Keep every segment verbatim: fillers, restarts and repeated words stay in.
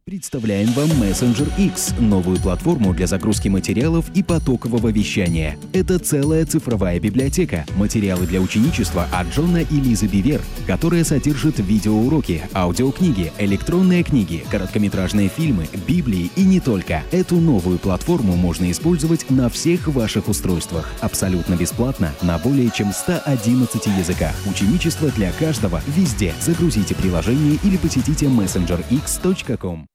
Представляем вам Messenger X, новую платформу для загрузки материалов и потокового вещания. Это целая цифровая библиотека, материалы для ученичества от Джона и Лизы Бивер, которая содержит видеоуроки, аудиокниги, электронные книги, короткометражные фильмы, Библии и не только. Эту новую платформу можно использовать на всех ваших устройствах, абсолютно бесплатно, на более чем ста одиннадцати языках. Ученичество для каждого, везде. Загрузите приложение или посетите мессенджер икс точка ком.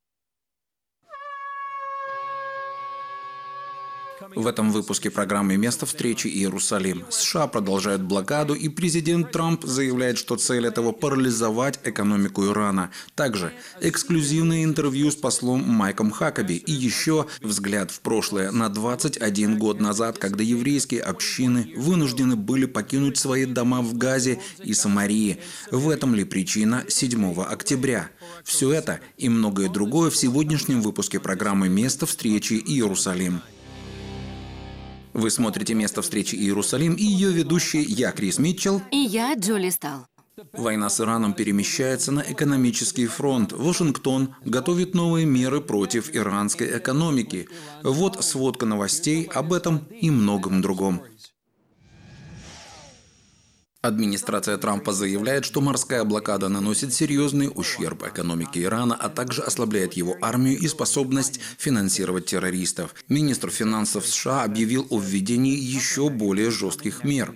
В этом выпуске программы «Место встречи Иерусалим» США продолжают блокаду, и президент Трамп заявляет, что цель этого – парализовать экономику Ирана. Также эксклюзивное интервью с послом Майком Хакаби и еще взгляд в прошлое на двадцать один год назад, когда еврейские общины вынуждены были покинуть свои дома в Газе и Самарии. В этом ли причина седьмого октября? Все это и многое другое в сегодняшнем выпуске программы «Место встречи Иерусалим». Вы смотрите «Место встречи Иерусалим» и ее ведущие я, Крис Митчелл. И я, Джоли Стал. Война с Ираном перемещается на экономический фронт. Вашингтон готовит новые меры против иранской экономики. Вот сводка новостей об этом и многом другом. Администрация Трампа заявляет, что морская блокада наносит серьезный ущерб экономике Ирана, а также ослабляет его армию и способность финансировать террористов. Министр финансов США объявил о введении еще более жестких мер.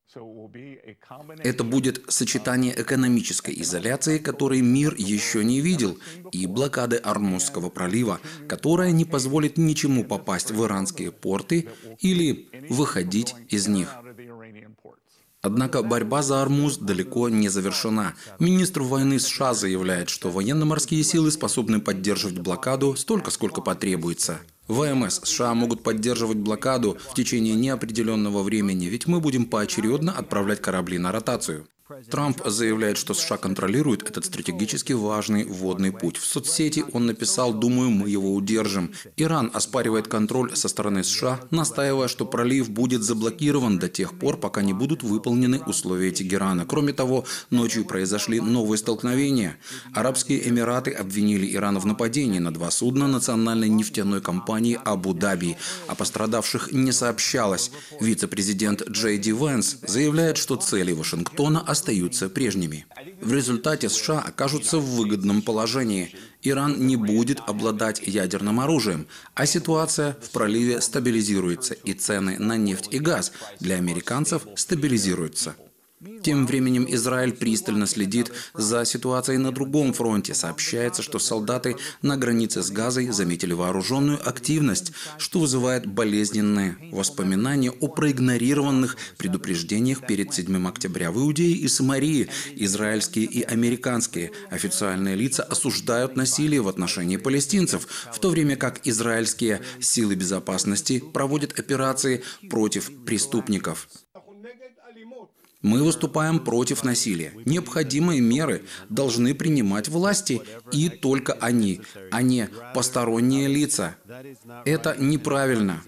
Это будет сочетание экономической изоляции, которой мир еще не видел, и блокады Ормузского пролива, которая не позволит ничему попасть в иранские порты или выходить из них. Однако борьба за Ормуз далеко не завершена. Министр войны США заявляет, что военно-морские силы способны поддерживать блокаду столько, сколько потребуется. ВМС США могут поддерживать блокаду в течение неопределенного времени, ведь мы будем поочередно отправлять корабли на ротацию. Трамп заявляет, что США контролируют этот стратегически важный водный путь. В соцсети он написал: «Думаю, мы его удержим». Иран оспаривает контроль со стороны США, настаивая, что пролив будет заблокирован до тех пор, пока не будут выполнены условия Тегерана. Кроме того, ночью произошли новые столкновения. Арабские Эмираты обвинили Иран в нападении на два судна национальной нефтяной компании Абу-Даби. О пострадавших не сообщалось. Вице-президент Джей Ди Венс заявляет, что цели Вашингтона остаются прежними. В результате США окажутся в выгодном положении. Иран не будет обладать ядерным оружием, а ситуация в проливе стабилизируется, и цены на нефть и газ для американцев стабилизируются. Тем временем Израиль пристально следит за ситуацией на другом фронте. Сообщается, что солдаты на границе с Газой заметили вооруженную активность, что вызывает болезненные воспоминания о проигнорированных предупреждениях перед седьмым октября. В Иудее и Самарии израильские и американские официальные лица осуждают насилие в отношении палестинцев, в то время как израильские силы безопасности проводят операции против преступников. Мы выступаем против насилия. Необходимые меры должны принимать власти, и только они, а не посторонние лица. Это неправильно.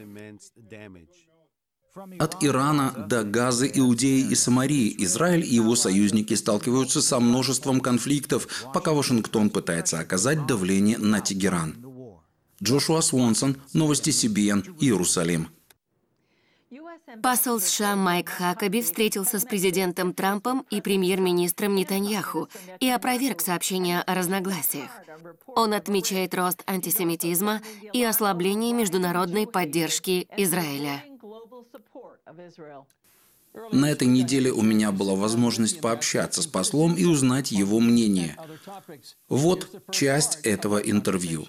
От Ирана до Газы, Иудеи и Самарии Израиль и его союзники сталкиваются со множеством конфликтов, пока Вашингтон пытается оказать давление на Тегеран. Джошуа Свонсон, новости Си Би Эн, Иерусалим. Посол США Майк Хакаби встретился с президентом Трампом и премьер-министром Нетаньяху и опроверг сообщения о разногласиях. Он отмечает рост антисемитизма и ослабление международной поддержки Израиля. На этой неделе у меня была возможность пообщаться с послом и узнать его мнение. Вот часть этого интервью.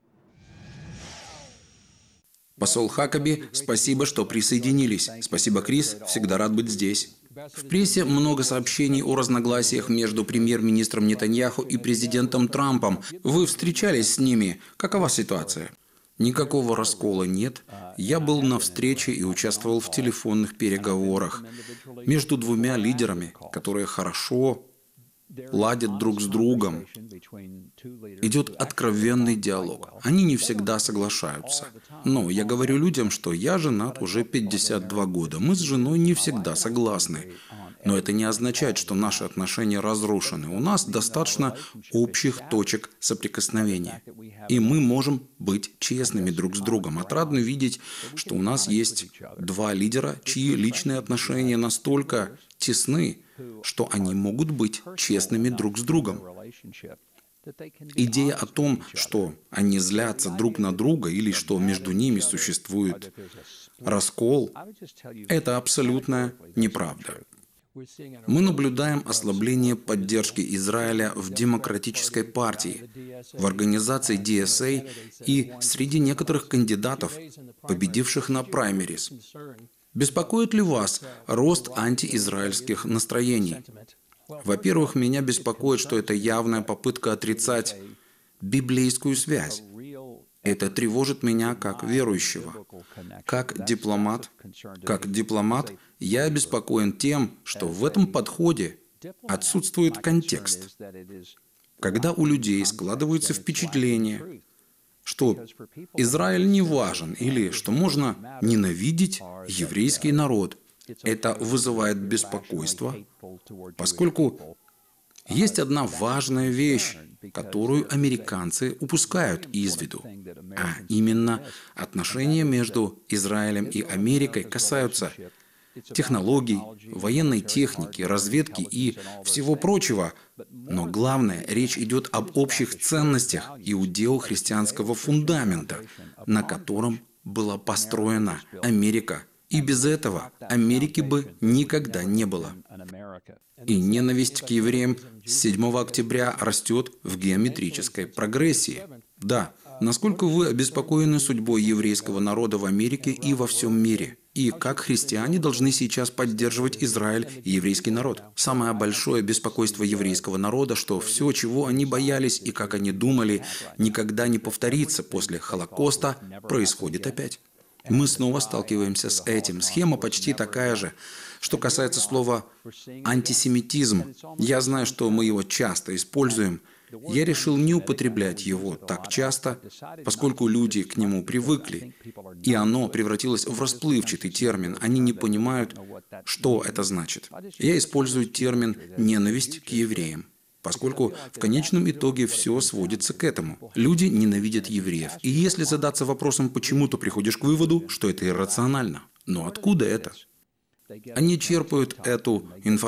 Посол Хакаби, спасибо, что присоединились. Спасибо, Крис, всегда рад быть здесь. В прессе много сообщений о разногласиях между премьер-министром Нетаньяху и президентом Трампом. Вы встречались с ними. Какова ситуация? Никакого раскола нет. Я был на встрече и участвовал в телефонных переговорах между двумя лидерами, которые хорошо ладят друг с другом. Идет откровенный диалог. Они не всегда соглашаются. Но я говорю людям, что я женат уже пятьдесят два года. Мы с женой не всегда согласны. Но это не означает, что наши отношения разрушены. У нас достаточно общих точек соприкосновения. И мы можем быть честными друг с другом. Отрадно видеть, что у нас есть два лидера, чьи личные отношения настолько тесны, что они могут быть честными друг с другом. Идея о том, что они злятся друг на друга или что между ними существует раскол, это абсолютная неправда. Мы наблюдаем ослабление поддержки Израиля в Демократической партии, в организации ди эс эй и среди некоторых кандидатов, победивших на праймерис. Беспокоит ли вас рост антиизраильских настроений? Во-первых, меня беспокоит, что это явная попытка отрицать библейскую связь. Это тревожит меня как верующего. Как дипломат, как дипломат, я обеспокоен тем, что в этом подходе отсутствует контекст. Когда у людей складывается впечатление, что Израиль не важен или что можно ненавидеть еврейский народ, это вызывает беспокойство, поскольку есть одна важная вещь, которую американцы упускают из виду, а именно отношения между Израилем и Америкой касаются технологий, военной техники, разведки и всего прочего. Но главное, речь идет об общих ценностях иудео-христианского фундамента, на котором была построена Америка. И без этого Америки бы никогда не было. И ненависть к евреям с седьмого октября растет в геометрической прогрессии. Да, насколько вы обеспокоены судьбой еврейского народа в Америке и во всем мире? И как христиане должны сейчас поддерживать Израиль и еврейский народ? Самое большое беспокойство еврейского народа, что все, чего они боялись и как они думали, никогда не повторится после Холокоста, происходит опять. Мы снова сталкиваемся с этим. Схема почти такая же. Что касается слова «антисемитизм», я знаю, что мы его часто используем. Я решил не употреблять его так часто, поскольку люди к нему привыкли, и оно превратилось в расплывчатый термин. Они не понимают, что это значит. Я использую термин «ненависть к евреям», поскольку в конечном итоге все сводится к этому. Люди ненавидят евреев. И если задаться вопросом «почему?», то приходишь к выводу, что это иррационально. Но откуда это? Они черпают эту информацию